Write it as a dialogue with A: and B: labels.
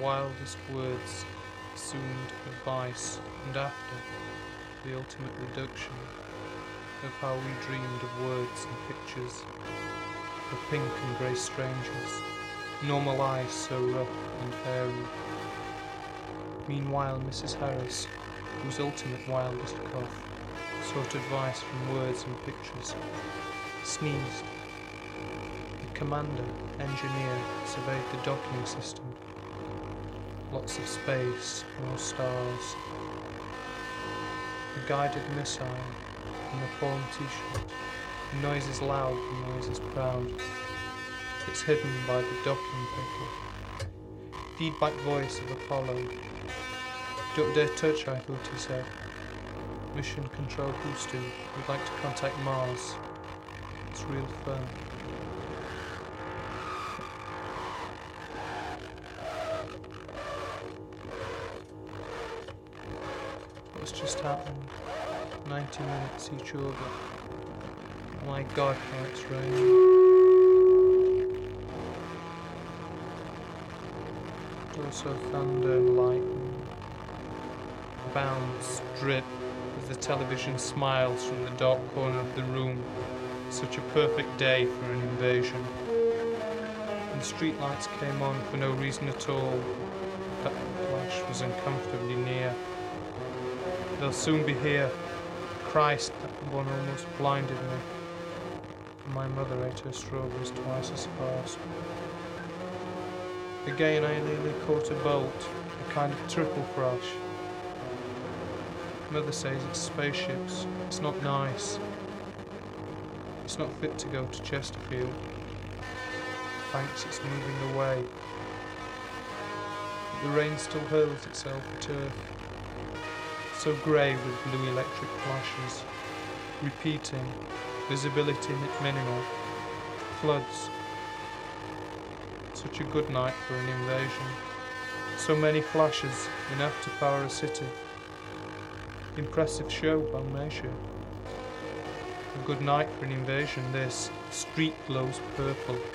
A: wildest words assumed advice, and after, the ultimate reduction of how we dreamed of words and pictures, of pink and grey strangers, normal eyes so rough and hairy. Meanwhile, Mrs. Harris, whose ultimate wildest cough sought advice from words and pictures, sneezed. The commander, engineer, surveyed the docking system. Lots of space, no stars. A guided missile, a napalm t-shirt. The noise is loud, the noise is proud. It's hidden by the docking pedal. Feedback voice of Apollo. Don't dare touch, I thought he said. Mission Control Houston, we'd like to contact Mars. It's real fun. What's just happened? 90 minutes each orbit. My God, how it's raining. Also thunder and lightning. Bounce, drip, as the television smiles from the dark corner of the room. Such a perfect day for an invasion. And the streetlights came on for no reason at all. That flash was uncomfortably near. They'll soon be here. Christ, that one almost blinded me. And my mother ate her strawberries twice as fast. Again I nearly caught a bolt, a kind of triple crash. Mother says it's spaceships. It's not nice. It's not fit to go to Chesterfield. Thanks, it's moving away. But the rain still hurls itself at earth. So grey with blue electric flashes. Repeating. Visibility minimal. Floods. Such a good night for an invasion. So many flashes, enough to power a city. Impressive show by measure. A good night for an invasion, this. The street glows purple.